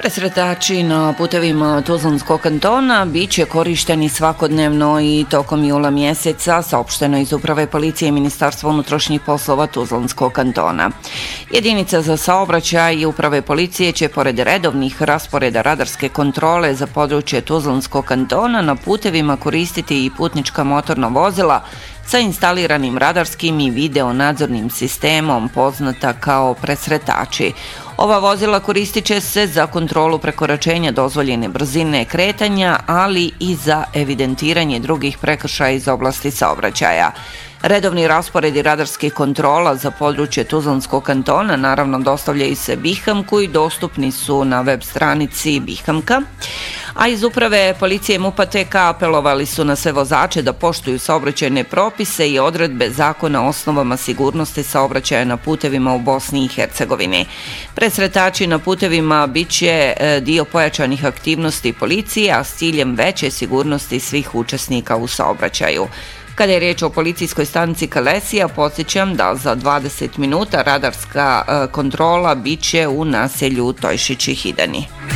Presretači na putevima Tuzlanskog kantona bit će korišteni svakodnevno i tokom jula mjeseca, saopšteno iz Uprave policije i Ministarstva unutrašnjih poslova Tuzlanskog kantona. Jedinica za saobraćaj i Uprave policije će pored redovnih rasporeda radarske kontrole za područje Tuzlanskog kantona na putevima koristiti i putnička motorna vozila sa instaliranim radarskim i video nadzornim sistemom poznata kao presretači. Ova vozila koristit će se za kontrolu prekoračenja dozvoljene brzine kretanja, ali i za evidentiranje drugih prekršaja iz oblasti saobraćaja. Redovni rasporedi radarskih kontrola za područje Tuzlanskog kantona naravno dostavljaju se BiHAMK-u i dostupni su na web stranici BiHAMK-a. A iz Uprave policije MUP-a TK apelovali su na sve vozače da poštuju saobraćajne propise i odredbe Zakona o osnovama sigurnosti saobraćaja na putevima u Bosni i Hercegovini. Presretači na putevima bit će dio pojačanih aktivnosti policije, a s ciljem veće sigurnosti svih učesnika u saobraćaju. Kada je riječ o policijskoj stanici Kalesija, podsjećam da za 20 minuta radarska kontrola bit će u naselju Tojšići Hidani.